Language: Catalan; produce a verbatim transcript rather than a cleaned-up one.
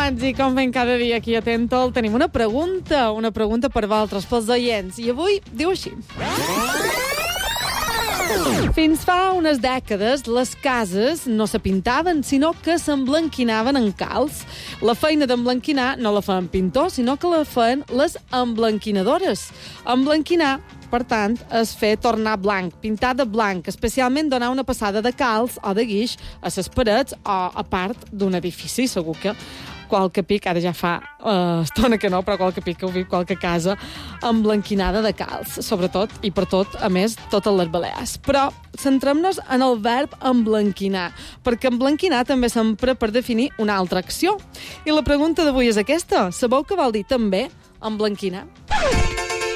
continuats i com fem cada dia aquí a Tentol, tenim una pregunta, una pregunta per vosaltres, pels oients, i avui diu així. Fins fa unes dècades, les cases no se pintaven, sinó que s'emblanquinaven en calç. La feina d'emblanquinar no la feien pintors, sinó que la feien les emblanquinadores. Emblanquinar, per tant, és fer tornar blanc, pintar de blanc, especialment donar una passada de calç o de guix a les parets o a part d'un edifici. Segur que qualque pic, ara ja fa uh, estona que no, però qualque pic que heu vist qualque casa emblanquinada de calç, sobretot, i per tot, a més, totes les Balears. Però centrem-nos en el verb emblanquinar, perquè emblanquinar també s'empra per definir una altra acció. I la pregunta d'avui és aquesta. Sabeu què vol dir també emblanquinar?